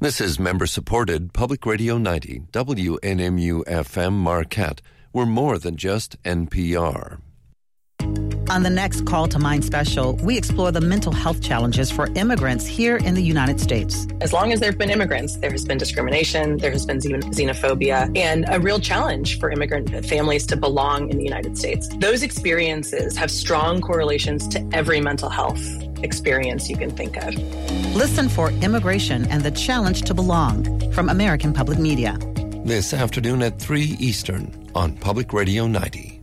This is member-supported Public Radio 90, WNMU-FM Marquette. We're more than just NPR. On the next Call to Mind special, we explore the mental health challenges for immigrants here in the United States. As long as there have been immigrants, there has been discrimination, there has been xenophobia, and a real challenge for immigrant families to belong in the United States. Those experiences have strong correlations to every mental health experience you can think of. Listen for Immigration and the Challenge to Belong from American Public Media. This afternoon at 3 Eastern on Public Radio 90.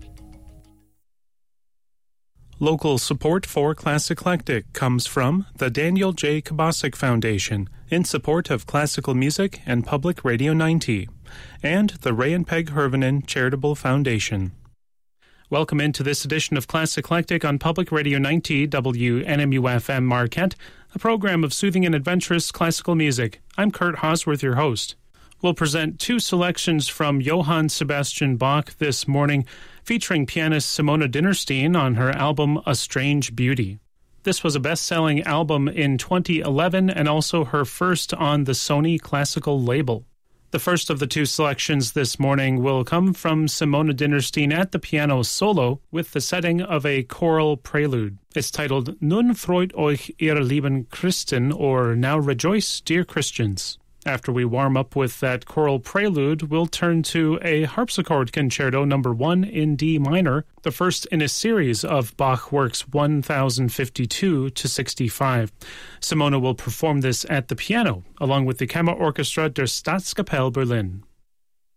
Local support for Class Eclectic comes from the Daniel J. Kabasic Foundation in support of classical music and Public Radio 90, and the Ray and Peg Hervenen Charitable Foundation. Welcome into this edition of Class Eclectic on Public Radio 90, WNMU-FM Marquette, a program of soothing and adventurous classical music. I'm Kurt Hosworth, your host. We'll present two selections from Johann Sebastian Bach this morning, featuring pianist Simona Dinnerstein on her album A Strange Beauty. This was a best-selling album in 2011 and also her first on the Sony Classical label. The first of the two selections this morning will come from Simona Dinnerstein at the piano solo with the setting of a choral prelude. It's titled Nun freut euch, ihr lieben Christen, or Now Rejoice, Dear Christians. After we warm up with that choral prelude, we'll turn to a harpsichord concerto number 1 in D minor, the first in a series of Bach works 1052 to 65. Simona will perform this at the piano, along with the Kammerorchestra der Staatskapelle Berlin.